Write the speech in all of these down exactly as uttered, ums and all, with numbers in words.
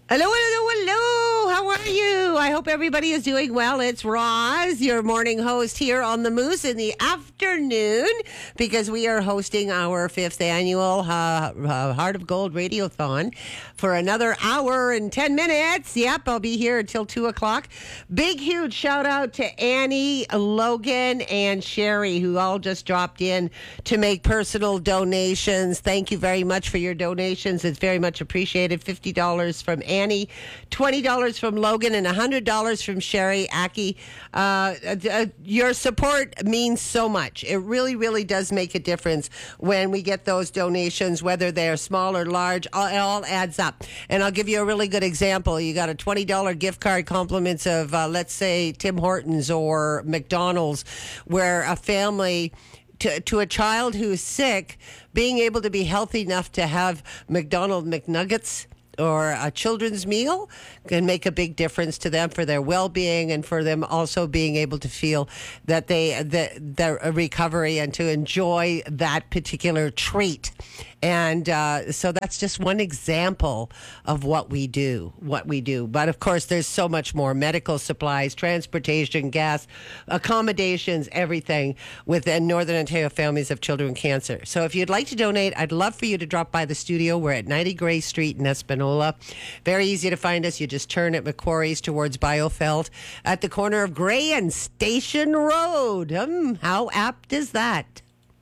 Hello, hello, hello. How are you? I hope everybody is doing well. It's Roz, your morning host here on the Moose in the afternoon, because we are hosting our fifth annual uh, uh, Heart of Gold Radiothon for another hour and ten minutes. Yep, I'll be here until two o'clock. Big, huge shout out to Annie, Logan, and Sherry, who all just dropped in to make personal donations. Thank you very much for your donations. It's very much appreciated. fifty dollars from Annie. Annie, twenty dollars from Logan, and one hundred dollars from Sherry Aki. Uh, uh, your support means so much. It really, really does make a difference when we get those donations, whether they're small or large. All, it all adds up. And I'll give you a really good example. You got a twenty dollars gift card, compliments of, uh, let's say, Tim Hortons or McDonald's, where a family... To, to a child who's sick, being able to be healthy enough to have McDonald's McNuggets or a children's meal can make a big difference to them for their well-being, and for them also being able to feel that they the, their recovery and to enjoy that particular treat. And uh, so that's just one example of what we do, what we do. But of course, there's so much more: medical supplies, transportation, gas, accommodations, everything within Northern Ontario Families of Children with Cancer. So if you'd like to donate, I'd love for you to drop by the studio. We're at ninety Gray Street in Espanola. Very easy to find us. You just turn at Macquarie's towards Biofeld at the corner of Gray and Station Road. Um, how apt is that?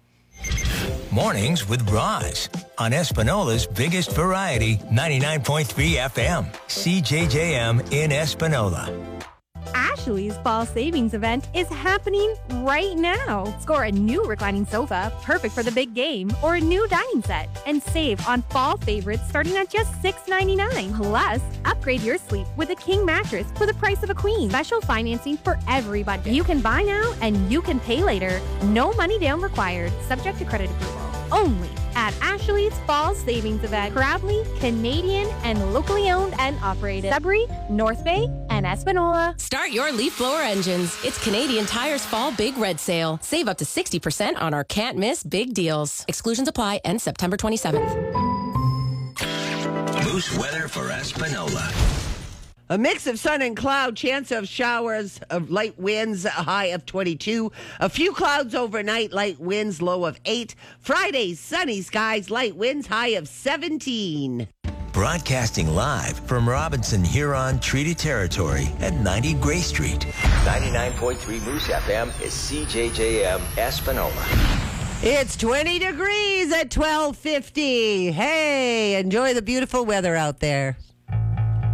Mornings with Roz on Espanola's biggest variety, ninety-nine point three F M, C J J M in Espanola. Ashley's Fall Savings Event is happening right now. Score a new reclining sofa, perfect for the big game, or a new dining set, and save on fall favorites starting at just six ninety-nine. Plus, upgrade your sleep with a king mattress for the price of a queen. Special financing for every budget. You can buy now and you can pay later. No money down required. Subject to credit approval. Only at Ashley's Fall Savings Event. Proudly Canadian and locally owned and operated. Sudbury, North Bay, and Espanola. Start your leaf blower engines. It's Canadian Tire's Fall Big Red Sale. Save up to sixty percent on our can't miss big deals. Exclusions apply. Ends September twenty-seventh. Moose weather for Espanola. A mix of sun and cloud, chance of showers, of light winds, a high of twenty-two. A few clouds overnight, light winds, low of eight. Friday, sunny skies, light winds, high of seventeen. Broadcasting live from Robinson Huron Treaty Territory at ninety Gray Street. ninety-nine point three Moose F M is C J J M Espanola. It's twenty degrees at twelve fifty. Hey, enjoy the beautiful weather out there.